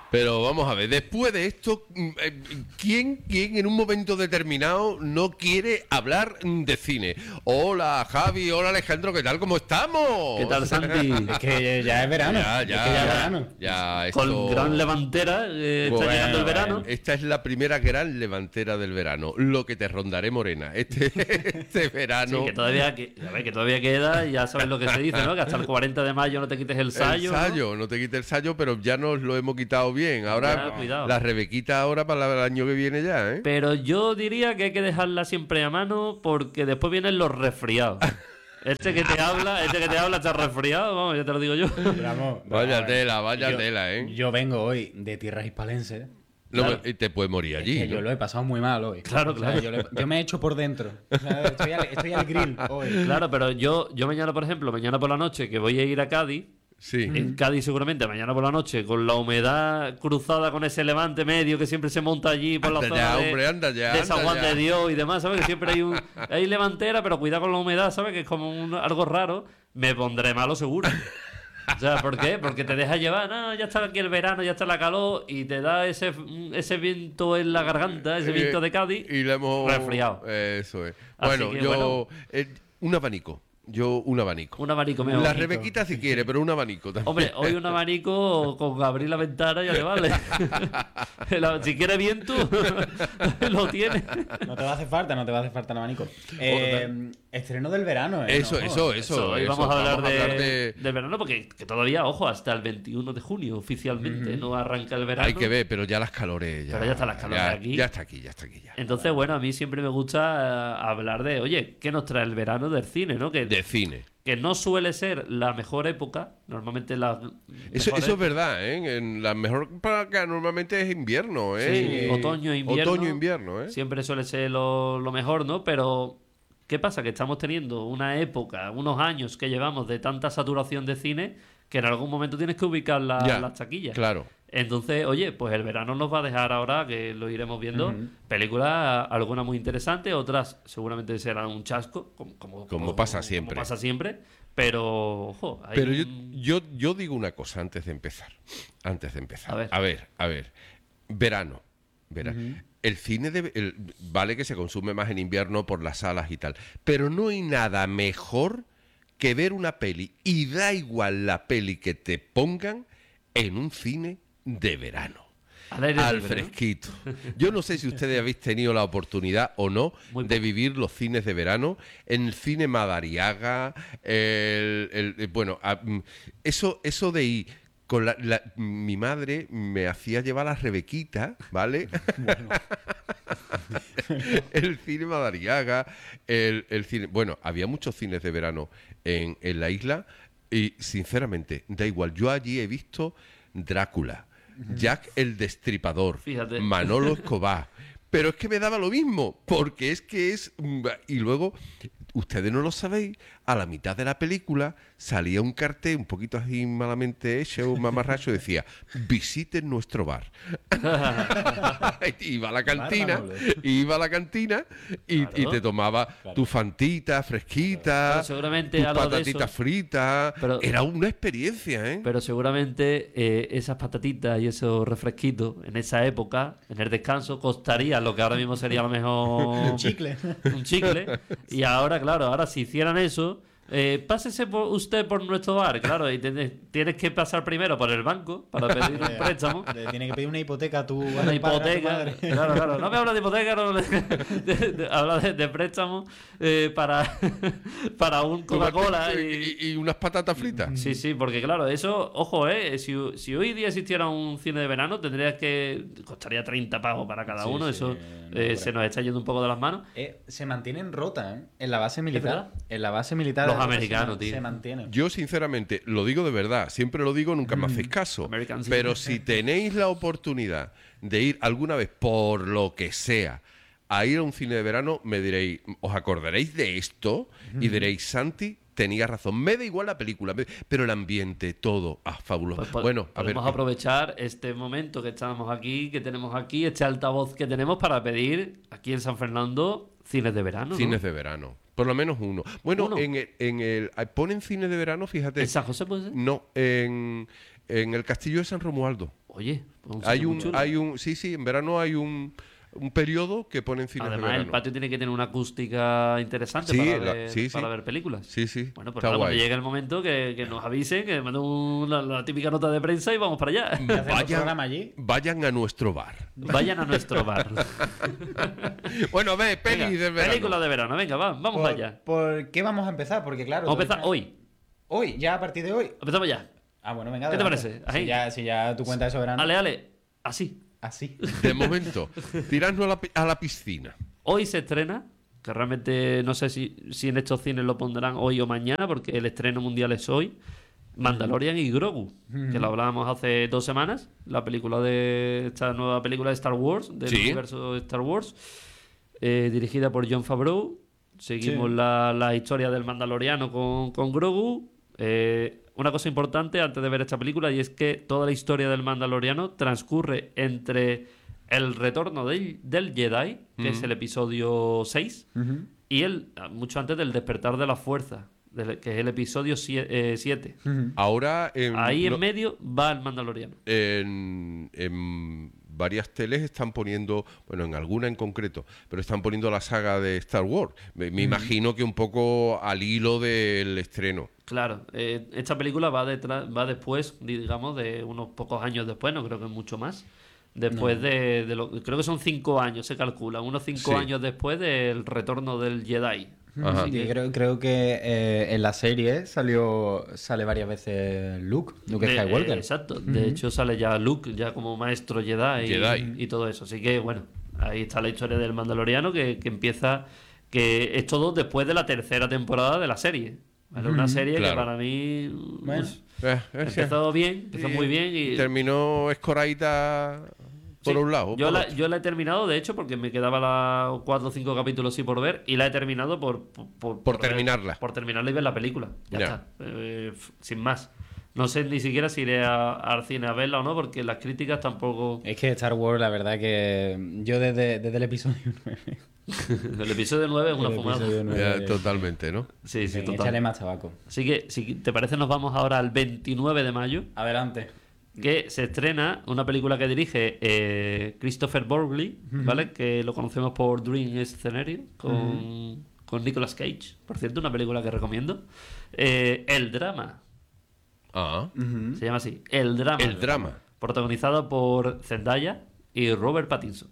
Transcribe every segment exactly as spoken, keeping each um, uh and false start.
Pero vamos a ver, después de esto, ¿quién, quién en un momento determinado no quiere hablar de cine? Hola Javi, hola Alejandro, ¿qué tal? ¿Cómo estamos? ¿Qué tal, Santi? Es que ya es verano. Ya, ya, es que ya es ya, verano. ya, esto... Con gran levantera, eh, está Bueno, llegando el verano. Esta es la primera gran levantera del verano. Lo que te rondaré, morena. Este, este verano... Sí, que todavía, que, a ver, que todavía queda, y ya sabes lo que se dice, ¿no? Que hasta el cuarenta de mayo no te quites el sayo. El sayo, ¿no? no te quites el sayo, pero ya nos lo hemos quitado bien. Ahora, ya, la Rebequita ahora para el año que viene ya, ¿eh? Pero yo diría que hay que dejarla siempre a mano porque después vienen los resfriados. Este que te habla, este que te habla está resfriado, vamos, ya te lo digo yo. Vamos, vaya vamos, tela, vaya yo, tela, ¿eh? Yo vengo hoy de tierras hispalenses. No, Claro. y te puedes morir allí. Es que ¿no? yo lo he pasado muy mal hoy. Claro, O sea, claro. yo, lo he- yo me he hecho por dentro. O sea, estoy, al, estoy al grill hoy. Claro, pero yo, yo mañana, por ejemplo, mañana por la noche, que voy a ir a Cádiz, Sí. en Cádiz seguramente, mañana por la noche, con la humedad cruzada con ese levante medio que siempre se monta allí por la Anda zona ya, de, hombre, anda ya, de San anda Juan ya. de Dios y demás, ¿sabes? Que siempre hay un hay levantera, pero cuidado con la humedad, ¿sabes? Que es como un- algo raro. Me pondré malo seguro. O sea, ¿por qué? Porque te deja llevar, no, ya está aquí el verano, ya está la calor, y te da ese, ese viento en la garganta, ese viento de Cádiz, Y le hemos... resfriado. Eso es. Así Bueno, que, yo... eh, un abanico. Yo un abanico. Un abanico mejor. La Rebequita si quiere, pero un abanico también. Hombre, hoy un abanico con abrir la ventana ya le vale. La- si quiere viento, lo tiene. No te va a hacer falta, no te va a hacer falta el abanico. Eh, estreno del verano, ¿eh? Eso, No, eso, eso, Eso, hoy eso. vamos a hablar, de, de- del verano porque que todavía, ojo, hasta el veintiuno de junio oficialmente no arranca el verano. Hay que ver, pero ya las calores... Ya, Pero ya están las calores ya, aquí. Ya está aquí, ya está aquí ya. Entonces, bueno, a mí siempre me gusta eh, hablar de, oye, ¿qué nos trae el verano del cine, no? Que, De cine. que no suele ser la mejor época, normalmente la Eso, mejor eso es verdad, ¿eh? En la mejor para acá normalmente es invierno, ¿eh? Sí, Y- otoño, invierno. Otoño, invierno, ¿eh? Siempre suele ser lo, lo mejor, ¿no? Pero, ¿qué pasa? Que estamos teniendo una época, unos años que llevamos de tanta saturación de cine que en algún momento tienes que ubicar la- Ya, las taquillas. claro. Entonces, oye, pues el verano nos va a dejar ahora, que lo iremos viendo, películas, algunas muy interesantes, otras seguramente serán un chasco, como, como, Como pasa siempre. Como pasa siempre, pero, ojo, hay Pero yo, un- yo, yo digo una cosa antes de empezar. Antes de empezar. A ver. a ver. a ver. Verano. Verano. El cine debe, el- vale que se consume más en invierno por las salas y tal. Pero no hay nada mejor que ver una peli. Y da igual la peli que te pongan en un cine de verano. Al aire Al libre, ¿no? fresquito. Yo no sé si ustedes habéis tenido la oportunidad o no Muy de poco. vivir los cines de verano. En el cine Madariaga, el, el- el- bueno, a- mm, eso, eso de ir con la, la- mi madre me hacía llevar a Rebequita, ¿vale? El cine Madariaga, el, el cine... Bueno, había muchos cines de verano en, en la isla y, sinceramente, da igual. Yo allí he visto Drácula, Jack el Destripador, Fíjate. Manolo Escobar. Pero es que me daba lo mismo, porque es que es... Y luego, ustedes no lo sabéis, a la mitad de la película salía un cartel un poquito así malamente hecho, un mamarracho, decía, visiten nuestro bar. Iba a la cantina, Manolo. iba a la cantina y, Claro. y te tomaba tu fantita fresquita, Bueno, seguramente tus algo de patatitas eso. fritas. Pero- Era una experiencia, ¿eh? Pero seguramente eh, esas patatitas y esos refresquitos en esa época, en el descanso, costaría lo que ahora mismo sería a lo mejor Un chicle. un chicle. Y ahora, claro, ahora si hicieran eso, eh, pásese por usted por nuestro bar, claro, y tienes, tienes que pasar primero por el banco para pedir un préstamo. Le tiene que pedir una hipoteca a tu, a Una tu padre, a tu hipoteca, madre. claro, claro. No me habla de hipoteca, no, de- de- de- habla de, de préstamo eh, para, para un Coca-Cola y, y, y unas patatas fritas. Sí, sí, porque claro, eso, ojo, eh, si, si hoy día existiera un cine de verano, tendrías que, costaría treinta pavos para cada Sí, uno, sí, eso no, eh, hombre. se nos está yendo un poco de las manos. Eh, se mantienen rotas, ¿eh? En la base militar. verdad? En la base militar. Los de Rota americanos, se, tío. Se mantienen. Yo, sinceramente, lo digo de verdad, siempre lo digo, nunca me hacéis caso. American Cine. Pero si tenéis la oportunidad de ir alguna vez, por lo que sea, a ir a un cine de verano, me diréis, os acordaréis de esto y diréis, Santi, tenía razón. Me da igual la película, me- pero el ambiente, todo, ah, fabuloso. Pues po- bueno, a ver. podemos aprovechar este momento que estamos aquí, que tenemos aquí, este altavoz que tenemos para pedir aquí en San Fernando cines de verano, ¿no? Cines de verano. Por lo menos uno. Bueno, Uno. en el, en el ponen cine de verano, fíjate. ¿En San José puede ser? No, en, en el castillo de San Romualdo. Oye, pues un Hay sitio muy un, chulo. hay un, sí, sí, en verano hay un, un periodo que ponen cines de Además, el verano. patio tiene que tener una acústica interesante Sí, para, la- ver, sí, sí. para ver películas. Sí, sí. Bueno, pues está nada, guay. cuando llegue el momento que, que nos avisen, que manden una, la típica nota de prensa y vamos para allá. ¿Y hacemos Vayan, programa allí? vayan a nuestro bar. Vayan a nuestro bar. Bueno, ve, peli Venga, del verano. película de verano, venga, va, vamos ¿Por, allá. ¿Por qué vamos a empezar? Porque claro... Vamos a todo empezar está- hoy. Hoy, ya a partir de hoy. Empezamos ya. Ah, bueno, venga. ¿Qué te adelante. parece? Ahí. Si ya, si ya tu cuenta de soberano. Ale, ale, así. Así. De momento, tirarnos a la, pi- a la piscina. Hoy se estrena, que realmente no sé si, si en estos cines lo pondrán hoy o mañana, porque el estreno mundial es hoy. Mandalorian y Grogu, que lo hablábamos hace dos semanas, la película de esta nueva película de Star Wars, del Sí. universo de Star Wars, eh, dirigida por Jon Favreau. Seguimos Sí. la, la historia del Mandaloriano con, con Grogu. Eh, una cosa importante antes de ver esta película, y es que toda la historia del Mandaloriano transcurre entre el retorno del, del Jedi, que es el episodio seis, Ujú. y el mucho antes del despertar de la fuerza, del- que es el episodio siete. Ujú. Ahora, en, Ahí en no- medio va el Mandaloriano. en, en varias teles están poniendo, bueno, en alguna en concreto, pero están poniendo la saga de Star Wars. Me, me imagino que un poco al hilo del estreno. Claro, eh, esta película va, detrás, va después, digamos, de unos pocos años después, no creo que mucho más. Después de, de lo, creo que son cinco años, se calcula, unos cinco Sí. años después del retorno del Jedi. Ajá. Así Sí, que- creo, creo que eh, en la serie salió sale varias veces Luke, Luke de- Skywalker. eh, exacto, de hecho sale ya Luke, ya como maestro Jedi, y- Jedi. Y, todo eso. Así que bueno, ahí está la historia del Mandaloriano que, que empieza, que es todo después de la tercera temporada de la serie. ¿Vale? Una serie claro. que para mí Bueno. uf, Eh, eh, empezó bien, empezó sí. muy bien y Terminó escoradita por Sí, un lado. Yo por la, otro. yo la he terminado, de hecho, porque me quedaba la cuatro o cinco capítulos sí por ver, y la he terminado por... Por, Por ver- terminarla. por terminarla y ver la película. Ya, Ya. está. Eh, f- sin más. No sé ni siquiera si iré a- al cine a verla o no, porque las críticas tampoco... Es que Star Wars, la verdad que yo desde, desde el episodio nueve. El episodio nueve es una el fumada. episodio nueve, Ya, totalmente, ¿no? Sí, sí, venga, total. échale más tabaco. Así que, si te parece, nos vamos ahora al veintinueve de mayo, Adelante. que se estrena una película que dirige eh, Christopher Borgli, ¿vale? Que lo conocemos por Dream Scenario, con, con Nicolas Cage. Por cierto, una película que recomiendo. Eh, El Drama, Ah, Ujú. se llama así. El Drama. el drama. Protagonizado por Zendaya y Robert Pattinson.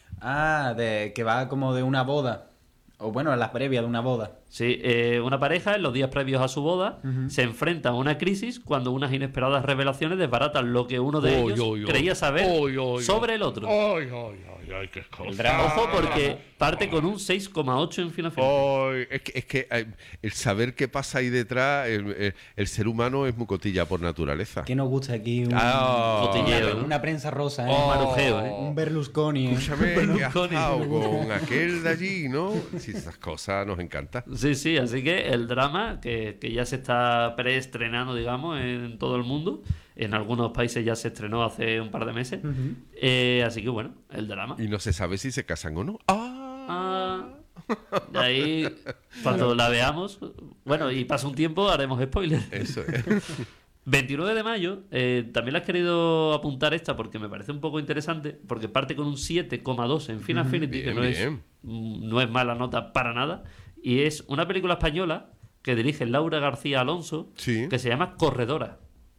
Ah, de que va como de una boda. O bueno, en las previas de una boda. Sí, eh, una pareja en los días previos a su boda se enfrenta a una crisis cuando unas inesperadas revelaciones desbaratan lo que uno de Oy, ellos oy, oy. creía saber Oy, oy, sobre el otro. Ay, ay, ay, ay, qué cosa. El drama. Ojo, porque parte con un seis coma ocho en Final Fantasy. Ay, es que, es que eh, el saber qué pasa ahí detrás, el, el- el ser humano es muy cotilla por naturaleza. ¿Qué nos gusta aquí? Un, Ah, Cotilleo, una, ¿no? una prensa rosa, ¿eh? Un marujeo, ¿eh? Un Berlusconi, ¿eh? Escúchame, que has Berlusconi. estado con aquel de allí, ¿no? Sí, esas cosas nos encantan. Sí, sí, así que el drama, que, que ya se está preestrenando, digamos, en todo el mundo. En algunos países ya se estrenó hace un par de meses. Eh, así que bueno, el drama. Y no se sabe si se casan o no. ¡Ah! Ah, de ahí, cuando la veamos, bueno, y pasa un tiempo, haremos spoilers. Eso es. veintinueve de mayo, eh, también la has querido apuntar esta porque me parece un poco interesante, porque parte con un siete coma dos en Final Affinity, que bien, no es, bien. mm, no es mala nota para nada, y es una película española que dirige Laura García Alonso, Sí. que se llama Corredora.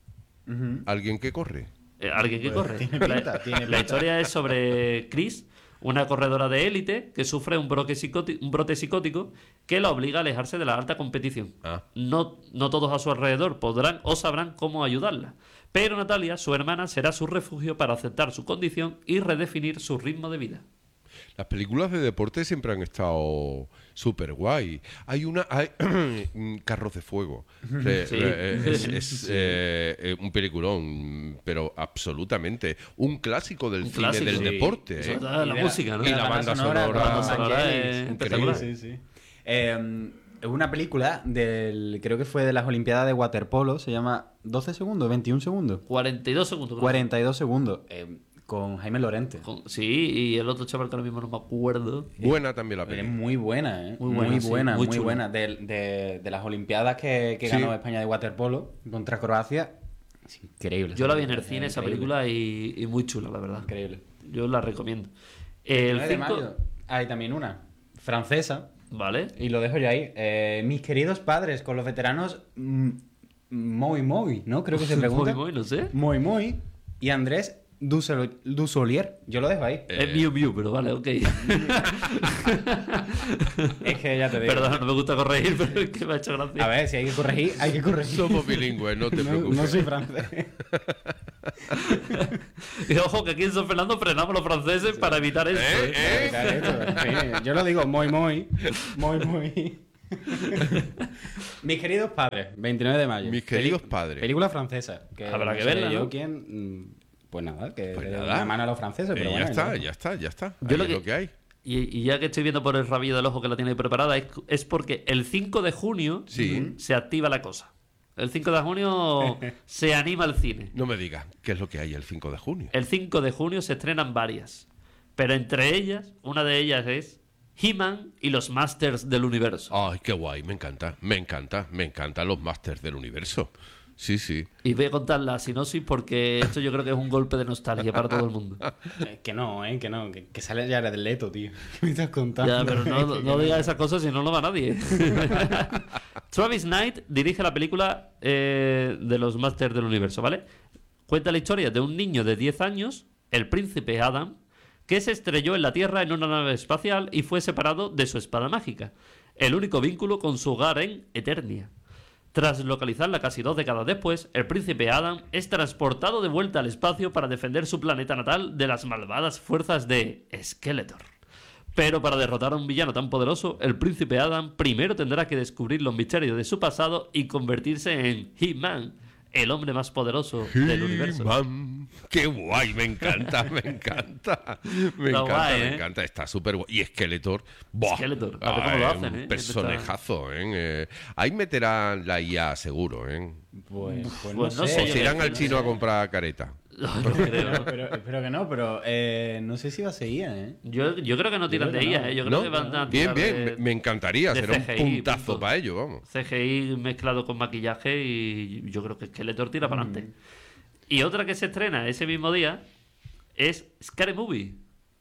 Ujú. Alguien que corre. Eh, alguien que Pues corre. tiene La- pinta, tiene la, pinta. historia es sobre Chris, una corredora de élite que sufre un brote, psicoti- un brote psicótico que la obliga a alejarse de la alta competición. Ah. No, no todos a su alrededor podrán o sabrán cómo ayudarla. Pero Natalia, su hermana, será su refugio para aceptar su condición y redefinir su ritmo de vida. Las películas de deporte siempre han estado súper guay. Hay una... Hay, Carros de Fuego. Re- Sí. re- es es, eh, eh, un peliculón, pero absolutamente. Un clásico del Un cine clásico, del sí. deporte. Sobre ¿eh? todo la de música, ¿no? y la banda sonora, de la banda sonora Vangelis. es Increíble. espectacular. Sí, sí. Eh, es una película del, creo que fue de las Olimpiadas de Waterpolo, se llama doce segundos, veintiún segundos, cuarenta y dos segundos. creo. cuarenta y dos segundos, eh, con Jaime Lorente. Con- Sí, y el otro chaval que ahora mismo no me acuerdo. Buena también la Es película. muy buena, ¿eh? Muy Muy buena, buena, sí, muy, muy chula. buena. De, de- de las Olimpiadas que, que Sí. ganó España de waterpolo contra Croacia, Es increíble. Yo la vi en el es cine, esa increíble. película, y, y muy chula, la verdad. Increíble. Yo la recomiendo. El nueve de cinco... mayo. Hay también una francesa. Vale. Y lo dejo yo ahí. Eh, mis queridos padres con los veteranos mm, Moi Moi, ¿no? Creo que se pregunta. Muy, muy, no sé. Moi Moi y Andrés Dussel- Dussolier. Yo lo dejo ahí. Eh, Es Miu Miu, pero vale, ok. Es que ya te digo. Perdón, no me gusta corregir, pero es que me ha hecho gracia. A ver, si hay que corregir, hay que corregir. Somos bilingües, no te No, preocupes. no soy francés. Y ojo, que aquí en San Fernando frenamos los franceses para evitar esto. ¿Eh? ¿eh? ¿Eh? Claro, esto, sí, yo lo digo Moi Moi. Moi Moi. Mis queridos padres, veintinueve de mayo. Mis queridos Peli- padres. Película francesa. Que Habrá no que sé verla, yo ¿no? quién. mm, Pues nada, que Pues le den nada. una mano a los franceses, Eh, pero ya bueno. está, ¿no? ya está, ya está. Yo Ahí lo es que- lo que hay. Y, y ya que estoy viendo por el rabillo del ojo que la tiene preparada, es, es porque el cinco de junio Sí. se activa la cosa. El cinco de junio se anima el cine. No me digas qué es lo que hay el cinco de junio. El cinco de junio se estrenan varias. Pero entre ellas, una de ellas es He-Man y los Masters del Universo. Ay, qué guay, me encanta, me encanta, me encantan los Masters del Universo. Sí, sí. Y voy a contar la sinopsis porque esto yo creo que es un golpe de nostalgia para todo el mundo. Eh, que no, eh, que no, que, que sale ya de Leto, tío. ¿Qué me estás contando? Ya, pero no, no digas esas cosas si no lo va nadie. Travis Knight dirige la película eh, de los Masters del Universo, ¿vale? Cuenta la historia de un niño de diez años, el príncipe Adam, que se estrelló en la Tierra en una nave espacial y fue separado de su espada mágica, el único vínculo con su hogar en Eternia. Tras localizarla casi dos décadas después, el príncipe Adam es transportado de vuelta al espacio para defender su planeta natal de las malvadas fuerzas de Skeletor. Pero para derrotar a un villano tan poderoso, el príncipe Adam primero tendrá que descubrir los misterios de su pasado y convertirse en He-Man, el hombre más poderoso del universo. He-Man. Qué guay, me encanta, me encanta. Me Está encanta, guay, me ¿eh? encanta. Está súper guay. Y Skeletor, ¡buah! Skeletor, a ver cómo lo Ah, hacen, un ¿eh? personajazo, ¿eh? Eh, Ahí meterán la I A seguro, ¿eh? Pues, pues Pues no, no sé. sé, O yo se irán creo al que chino no a sé. comprar careta. No, no creo. Pero, espero que no, pero eh, no sé si va a seguir, ¿eh? Yo, yo creo que no tiran creo de que I A, no. ¿eh? Yo creo ¿No? que van a Bien, tirar bien, de- me, me encantaría. de Será un C G I, puntazo punto. para ello, vamos. C G I mezclado con maquillaje y yo creo que Skeletor tira para adelante. Y otra que se estrena ese mismo día es Scary Movie.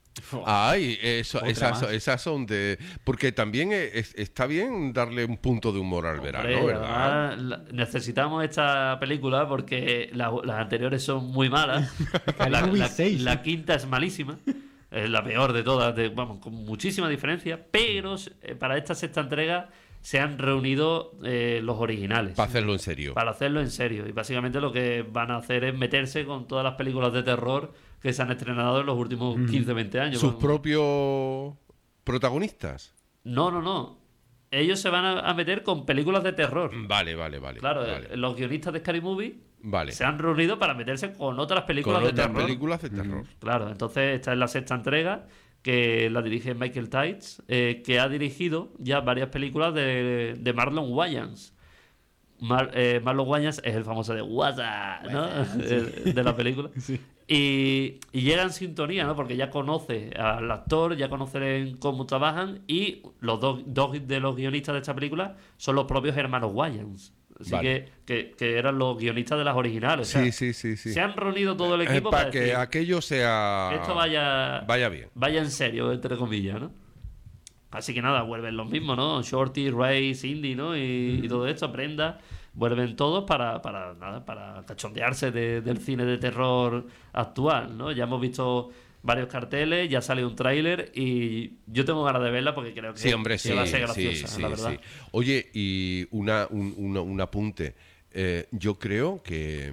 Ay, eso, Otra esas, más. esas son de... Porque también es- está bien darle un punto de humor al verano, Hombre, ¿verdad? además, la- necesitamos esta película porque la- las anteriores son muy malas. Scary la, Movie la- seis. la quinta es malísima. Es la peor de todas, de- vamos, con muchísima diferencia. Pero eh, para esta sexta entrega se han reunido eh, los originales. Para hacerlo en serio. Para hacerlo en serio. Y básicamente lo que van a hacer es meterse con todas las películas de terror que se han estrenado en los últimos quince, veinte años. Sus Vamos. propios protagonistas. No, no, no. Ellos se van a, a meter con películas de terror. Vale, vale, vale. Claro, vale. eh, los guionistas de Scary Movie Vale. se han reunido para meterse con otras películas Con de otras terror. películas de terror. Claro, entonces esta es la sexta entrega que la dirige Michael Tides, eh, que ha dirigido ya varias películas de, de Marlon Wayans. Mar- eh, Marlon Wayans es el famoso de WhatsApp, ¿no? Eh, de la película. Y, y llega en sintonía, ¿no? Porque ya conoce al actor, ya conocen cómo trabajan y los dos, dos de los guionistas de esta película son los propios hermanos Wayans. Así Vale. que, que, que eran los guionistas de las originales. o sea, Sí, sí, sí, sí. Se han reunido todo el Eh, equipo para para que decir, aquello sea... esto vaya, Vaya bien. vaya en serio, entre comillas, ¿no? Así que nada, vuelven los mismos, ¿no? Shorty, Ray, Cindy, ¿no? Y, y todo esto, Brenda, vuelven todos para, para nada, para cachondearse de- del cine de terror actual, ¿no? Ya hemos visto varios carteles, ya sale un tráiler y yo tengo ganas de verla porque creo que, Sí, hombre, que sí, va a ser sí, graciosa, sí, la verdad. sí. Oye, y una, un, una- un apunte. Eh, yo creo que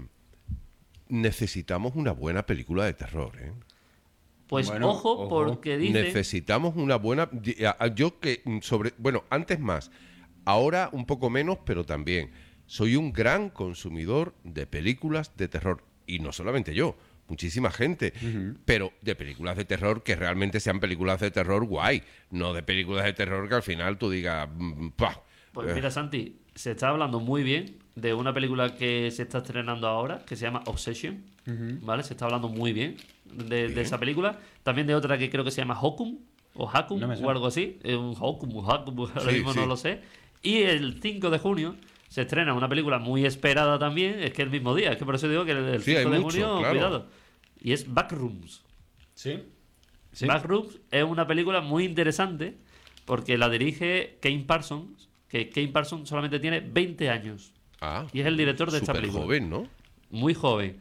necesitamos una buena película de terror, ¿eh? Pues Bueno, ojo, ojo. porque dice... Necesitamos una buena... di- a- a- Yo que mm, sobre... Bueno, antes más. Ahora un poco menos, pero también. Soy un gran consumidor de películas de terror. Y no solamente yo. Muchísima gente. Pero de películas de terror que realmente sean películas de terror guay. No de películas de terror que al final tú digas... mm, ¡pah! Pues Eh, mira, Santi, se está hablando muy bien de una película que se está estrenando ahora, que se llama Obsession, ¿vale? Se está hablando muy bien de, de esa película. También de otra que creo que se llama Hokum, o Hakum, No me o suena. algo así. Es un Hokum, o Hakum, ahora Sí, mismo sí. no lo sé. Y el cinco de junio se estrena una película muy esperada también, es que el mismo día, es que por eso digo que el Sí, cinco hay de mucho, junio, claro. cuidado. Y es Backrooms. Sí. Sí. Backrooms es una película muy interesante porque la dirige Kane Parsons, que Kane Parsons solamente tiene veinte años. Ah, Y es el director de esta súper película. joven, ¿no? Muy joven.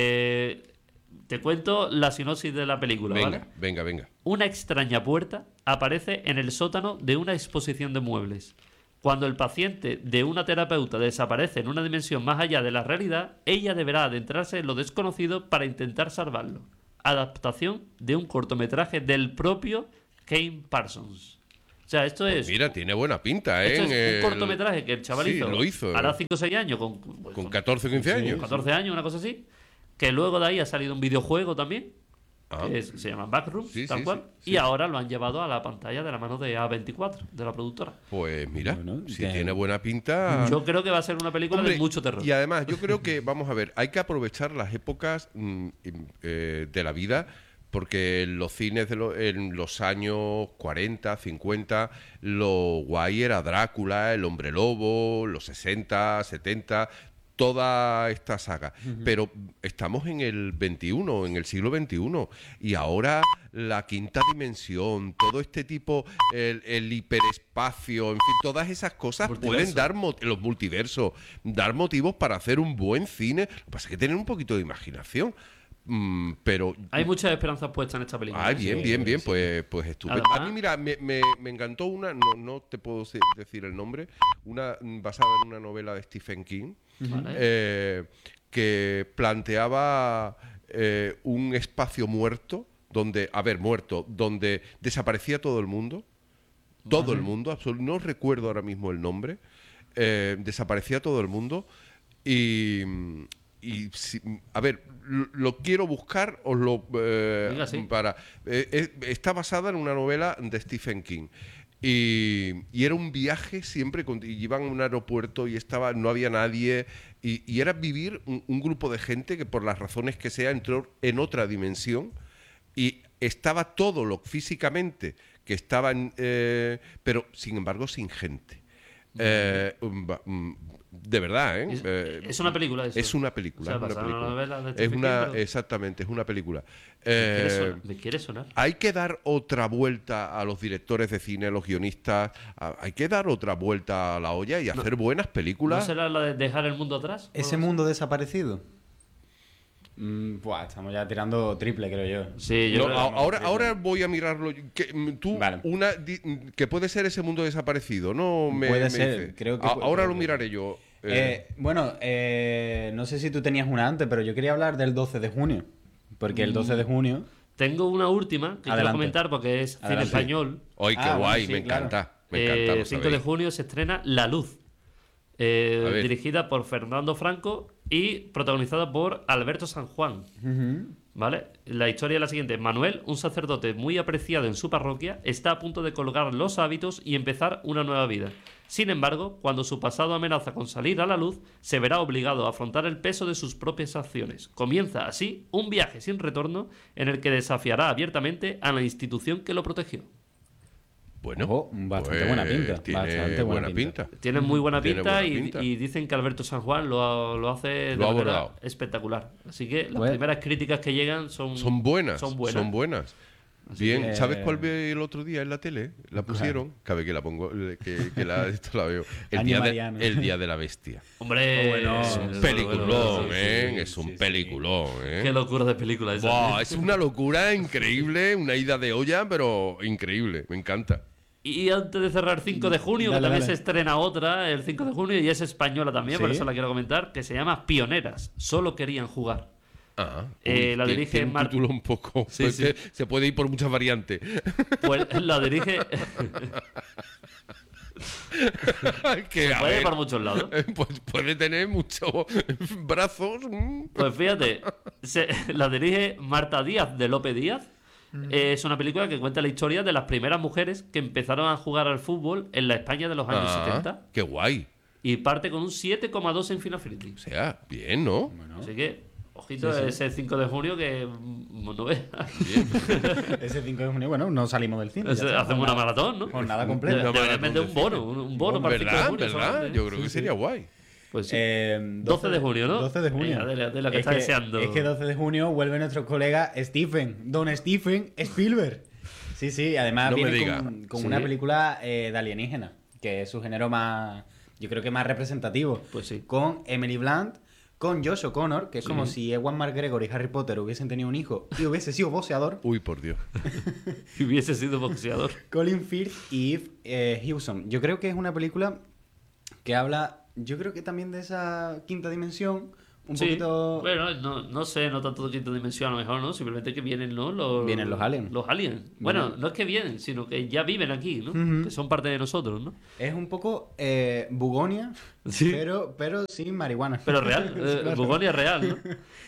Eh, te cuento la sinopsis de la película, Venga, ¿vale? venga, venga. Una extraña puerta aparece en el sótano de una exposición de muebles. Cuando el paciente de una terapeuta desaparece en una dimensión más allá de la realidad, ella deberá adentrarse en lo desconocido para intentar salvarlo. Adaptación de un cortometraje del propio Kane Parsons. O sea, esto es... Mira, tiene buena pinta, ¿eh? Esto es El- un cortometraje que el chaval Sí, hizo, lo hizo, hará eh. cinco o seis años, con, pues, Con catorce o quince años. catorce años, una cosa así, que luego de ahí ha salido un videojuego también, Ah. que es- se llama Backrooms, Sí, tal sí, cual, sí, sí. y ahora lo han llevado a la pantalla de la mano de A veinticuatro, de la productora. Pues mira, Bueno, si que- tiene buena pinta... Yo creo que va a ser una película Hombre, de mucho terror. Y además, yo creo que, vamos a ver, hay que aprovechar las épocas mm, eh, de la vida, porque en los cines de lo- en los años cuarenta, cincuenta, lo guay era Drácula, El Hombre Lobo, los sesenta, setenta, toda esta saga. Pero estamos en el veintiuno, en el siglo veintiuno, y ahora la quinta dimensión, todo este tipo, el, el hiperespacio, en fin, todas esas cosas Multiverso. pueden dar mo- los multiversos, dar motivos para hacer un buen cine. Lo que pasa es que tener un poquito de imaginación. Mm, pero Hay muchas esperanzas puestas en esta película. Ah, ¿eh? bien, Sí, bien, bien, sí. pues, pues estupendo. Además- A mí, mira, me, me- me encantó una, no, no te puedo se- decir el nombre, una mm, basada en una novela de Stephen King, Vale. eh, que planteaba eh, un espacio muerto, donde, a ver, muerto, donde desaparecía todo el mundo, todo el mundo, absolu- no recuerdo ahora mismo el nombre, eh, desaparecía todo el mundo y... Y si- a ver, lo, lo quiero buscar, os lo eh, Venga, sí. para eh, eh, está basada en una novela de Stephen King y, y era un viaje siempre con- y iban a un aeropuerto y estaba no había nadie y, y era vivir un, un grupo de gente que por las razones que sea entró en otra dimensión y estaba todo lo físicamente que estaban eh, pero sin embargo sin gente. Eh, um, ba- um, de verdad, ¿eh? Es, Eh, es una película eso. es una película. O sea, es una basada en una película. novela de Es Stephen una- King, pero- exactamente, es una película. ¿Me quiere Eh, sonar? ¿Me quiere sonar? hay que dar otra vuelta a los directores de cine, a los guionistas. a- hay que dar otra vuelta a la olla y hacer buenas ¿No películas. será la de dejar el mundo atrás? ¿Ese ¿O no? mundo desaparecido? Mm, buah, estamos ya tirando triple, creo yo. Sí, yo No, creo a- que- ahora, ahora voy a mirarlo. Que, mm, tú, Vale. una di- mm, que puede ser ese mundo desaparecido, ¿no? Me, Puede me ser, dice. creo que A- puede- ahora creo lo que- miraré yo. eh. Eh, bueno, eh, no sé si tú tenías una antes, pero yo quería hablar del doce de junio. Porque el doce de junio... Tengo una última que quiero Adelante. comentar porque es cine Adelante. español. ¡Ay, qué Ah, bueno, guay! sí, me claro. encanta. Me Eh, encanta. lo cinco de sabéis. junio se estrena La Luz, eh, A ver. dirigida por Fernando Franco y protagonizada por Alberto San Juan. ¿Vale? La historia es la siguiente. Manuel, un sacerdote muy apreciado en su parroquia, está a punto de colgar los hábitos y empezar una nueva vida. Sin embargo, cuando su pasado amenaza con salir a la luz, se verá obligado a afrontar el peso de sus propias acciones. Comienza así un viaje sin retorno en el que desafiará abiertamente a la institución que lo protegió. Bueno, Ojo, bastante pues, buena pinta, Tiene bastante buena buena pinta. pinta. Tiene muy buena Tiene pinta, buena y, pinta. y dicen que Alberto San Juan lo, ha- lo hace de Lo ha manera abordado. espectacular. Así que las Bueno. primeras críticas que llegan son, Son buenas. Son buenas. Son buenas. Así Bien, que- ¿sabes cuál vi el otro día en la tele? La pusieron, cabe que la pongo, eh, que, que la, esto la veo. El Año día, de, Mariano. el día de la bestia. Hombre, Oh, bueno, es es un un Peliculón, sí, ¿eh? sí, es un sí, sí. peliculón, ¿eh? Qué locura de película esa. Buah, es una locura increíble, una ida de olla, pero increíble, me encanta. Y antes de cerrar, cinco de junio, Dale, que también dale. se estrena otra el cinco de junio y es española también, por ¿Sí? eso la quiero comentar, que se llama Pioneras. Solo querían jugar. Ah, Eh, la tiene- dirige tiene un Mar- título un poco. Sí, pues sí. que se puede ir por muchas variantes. Pues la dirige. Que, a puede ver, por muchos lados. pues puede tener muchos brazos. mm. Pues fíjate, se- la dirige Marta Díaz de Lope Díaz. Eh, es una película que cuenta la historia de las primeras mujeres que empezaron a jugar al fútbol en la España de los años Ah, setenta. qué guay. Y parte con un siete coma dos en Final Fantasy. O sea, bien, ¿no? Así que Ojito, Sí, sí. ese cinco de junio que mm, no veas. Ese cinco de junio, bueno, no salimos del cine. ya Ese- está, Hacemos una jornada- maratón, ¿no? Jornada completa. De- Una Deberían maratón meter de un bono, un, un bono para el cinco de ¿Verdad? junio. ¿Verdad? solamente. Yo creo Sí, que sí. sería guay. Pues sí. Eh, doce de junio, ¿no? doce de junio. Venga, dale, dale, que es está que, deseando. Es que doce de junio vuelve nuestro colega Stephen, Don Stephen Spielberg. Sí, sí, además No me viene diga. con, con Sí. una película eh, de alienígena, que es su género más, yo creo que más representativo. Pues sí. Con Emily Blunt, con Josh O'Connor, que es Sí. como si Ewan McGregor y Harry Potter hubiesen tenido un hijo y hubiese sido boxeador. Uy, por Dios. Si hubiese sido boxeador. Colin Firth y Eve eh, Hewson. Yo creo que es una película que habla, yo creo que también de esa quinta dimensión, un Sí. poquito... Bueno, no, no sé, no tanto de quinta dimensión a lo mejor, ¿no? Simplemente que vienen, ¿no? Los, Vienen los aliens. Los aliens. Bueno, Vienen. no es que vienen, sino que ya viven aquí, ¿no? Ujú. Que son parte de nosotros, ¿no? Es un poco eh, Bugonia, Sí. pero, pero sin marihuana. Pero real, eh, Claro. Bugonia real, ¿no?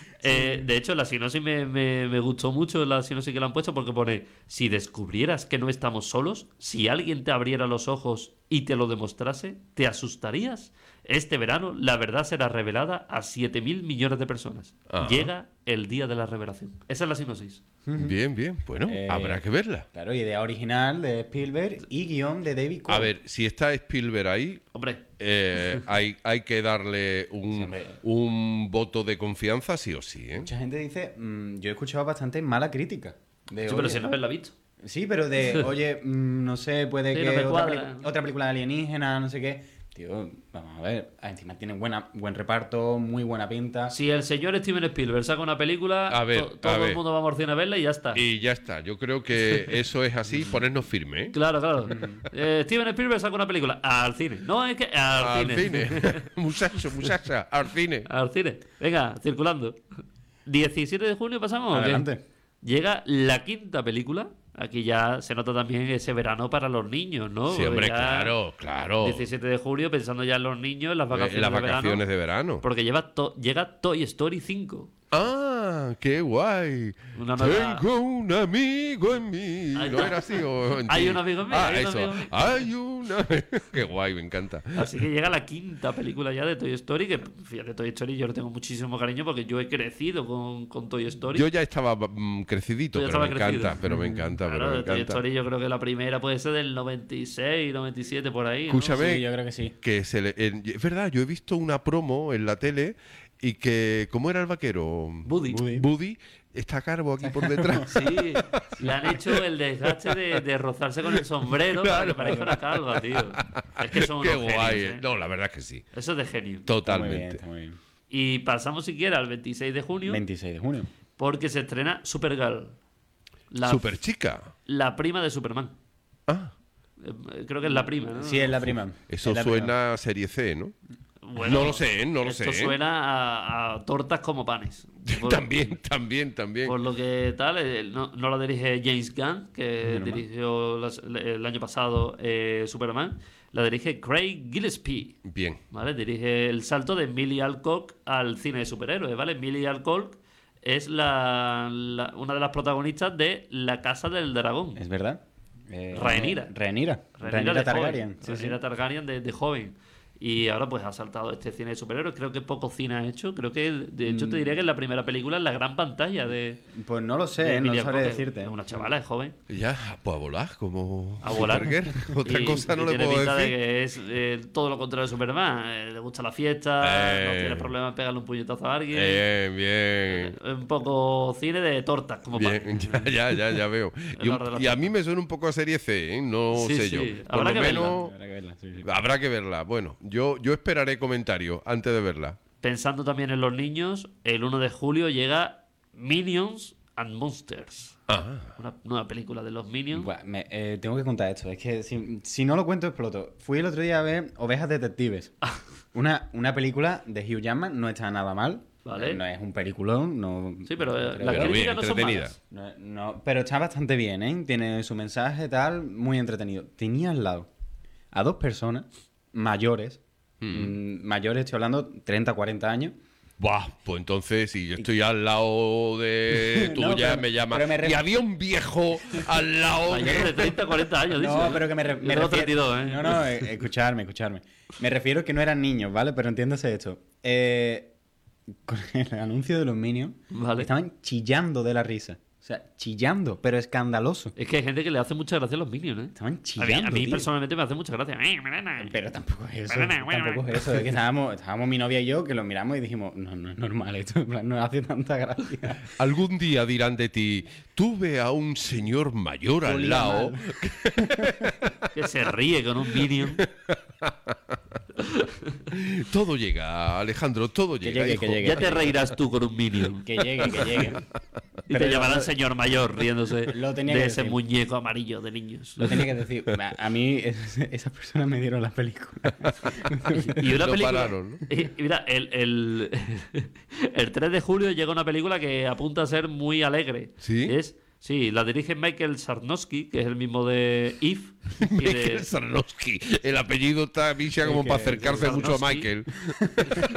Eh, de hecho, la sinopsis me, me, me gustó mucho, la sinopsis que le han puesto, porque pone, si descubrieras que no estamos solos, si alguien te abriera los ojos y te lo demostrase, ¿te asustarías? Este verano la verdad será revelada a siete mil millones de personas. Ajá. Llega el día de la revelación. Esa es la sinopsis. Bien, bien. Bueno, Eh, habrá que verla. Claro, idea original de Spielberg y guión de David Cole. A ver, si está Spielberg ahí, Hombre, eh, hay, hay que darle Sí, un, hombre. un voto de confianza sí o sí, ¿eh? Mucha gente dice, mm, yo he escuchado bastante mala crítica. De, sí, pero oye, si no haberla visto. sí, pero de, oye, mm, no sé, puede Sí, que no me otra, cuadra. peli- otra película de alienígena, no sé qué. Tío, vamos a ver, encima tiene buena, buen reparto, muy buena pinta. Si el señor Steven Spielberg saca una película, A ver, to- todo a el ver. mundo va a Morcina a verla y ya está. Y ya está. Yo creo que eso es así, ponernos firme, ¿eh? Claro, claro. Eh, Steven Spielberg saca una película al cine. No, es que al, Al cine. cine. Muchacho, muchacha, al cine. Al cine. Venga, circulando. diecisiete de junio pasamos. ¿o qué? Adelante. Llega la quinta película. Aquí ya se nota también ese verano para los niños, ¿no? Sí, Porque hombre, ya claro, claro. diecisiete de julio, pensando ya en los niños, en las vacaciones, En las de, vacaciones verano, de verano. Porque lleva to- llega Toy Story cinco. Ah, qué guay. Una nueva- Tengo un amigo en mí. Ahí ¿No está. era así? O en Hay ti? un amigo en mí, Ah, hay un eso. amigo en mí. Hay una. Qué guay, me encanta. Así que llega la quinta película ya de Toy Story, que fíjate, Toy Story yo le tengo muchísimo cariño porque yo he crecido con, con Toy Story. Yo ya estaba mm, crecidito, Tú ya pero me estabas encanta, crecido. pero me encanta, Claro, pero me de Toy encanta. Story yo creo que la primera puede ser del noventa y seis, noventa y siete, por ahí, ¿no? Escúchame, Sí, yo creo que sí. que se le, en- es verdad, yo he visto una promo en la tele y que, ¿cómo era el vaquero? Buddy. Buddy. Buddy está calvo aquí por detrás. Sí, le han hecho el desgaste de, de rozarse con el sombrero para que parezca una calva, tío. Es que son Qué unos guay. genios, eh. ¿eh? No, la verdad es que sí. Eso es de genio. Está muy bien, Totalmente. está muy bien. Y pasamos siquiera al veintiséis de junio, veintiséis de junio. porque se estrena Supergirl. La, Super chica. la prima de Superman. Ah, Eh, Creo que es la prima, ¿no? Sí, es la prima. eso Es la suena a serie C, ¿no? Bueno, No lo sé, ¿eh? No lo sé, Esto ¿eh? suena a, a tortas como panes. Por- También, también, también. Por lo que tal, eh, no, no la dirige James Gunn, que Menos mal. dirigió las- el año pasado eh, Superman. La dirige Craig Gillespie. Bien. ¿Vale? Dirige el salto de Millie Alcock al cine de superhéroes, ¿vale? Millie Alcock es la, la- una de las protagonistas de La Casa del Dragón. Es verdad. Eh, Rhaenyra. Rhaenyra. Rhaenyra Rhaenyra de Targaryen. joven. Sí, sí. Rhaenyra Targaryen de, de joven. Y ahora pues ha saltado este cine de superhéroes. Creo que poco cine ha hecho. Creo que, de hecho, Mm. te diría que es la primera película en la gran pantalla de... Pues no lo sé, de no Emilia sabré Clarke. decirte. Es una chavala, es joven. Ya, pues a volar, como A volar. Supergirl. Otra Y- cosa no y le tiene puedo pinta decir. de que es eh, todo lo contrario de Superman. Eh, le gusta la fiesta, Eh. no tiene problema en pegarle un puñetazo a alguien. Bien, bien. Un poco cine de tortas, como Bien, ya, ya, ya, ya veo. Y, un- la hora de la y a torta. mí me suena un poco a serie C, ¿eh? No Sí, sé sí, yo. Por habrá lo que verla. menos Habrá que verla, sí, sí. habrá que verla. Bueno, yo, yo esperaré comentarios antes de verla. Pensando también en los niños, el uno de julio llega Minions and Monsters. Ah, Una nueva película de los Minions. Buah, me- eh, tengo que contar esto. Es que si, si no lo cuento, exploto. Fui el otro día a ver Ovejas Detectives. Una, una película de Hugh Jackman. No está nada mal. Vale. No es un peliculón. No, Sí, pero eh, creo las que- Pero críticas bien, no son entretenida. malas. No, no, pero está bastante bien, ¿eh? Tiene su mensaje, tal, muy entretenido. Tenía al lado a dos personas mayores, mm, mayores, estoy hablando treinta, cuarenta años. buah, pues entonces si yo estoy al lado de No, tuya, pero- me llama. pero me re- Y había un viejo al lado. Mayores de treinta, cuarenta años, dice. No, ¿eh? pero que me, re- Yo me tengo refiero... treinta y dos, ¿eh? No, no, eh, escucharme, escucharme. Me refiero que no eran niños, ¿vale? Pero entiéndase esto. Eh, con el anuncio de los Minions, Vale. estaban chillando de la risa. O sea, chillando, pero escandaloso. Es que hay gente que le hace mucha gracia a los Minions, ¿eh? Estaban A mí, chillando, a mí tío. personalmente me hace mucha gracia. Pero tampoco es eso. Bueno, bueno, Tampoco es eso. Es que estábamos, estábamos mi novia y yo que lo miramos y dijimos, no, no es normal esto. En plan, no hace tanta gracia. Algún día dirán de ti, tuve a un señor mayor al Olía lado. mal. Que se ríe con un Minion. Todo llega, Alejandro, todo Que llega. llegue, hijo. que llegue. Ya te reirás tú con un Minion. Que llegue, que llegue. Y Pero te llamarán lo- señor mayor riéndose Lo tenía de que ese decir. muñeco amarillo de niños. Lo tenía que decir. A, a mí, es- esas personas me dieron la película. Y una Lo película. pararon, ¿no? y- y mira, el, el, el tres de julio llega una película que apunta a ser muy alegre. ¿Sí? Es, sí, la dirige Michael Sarnowski, que es el mismo de If. y de- Michael Sarnowski. El apellido está bicha como que- para acercarse mucho a Sarnowski. Michael.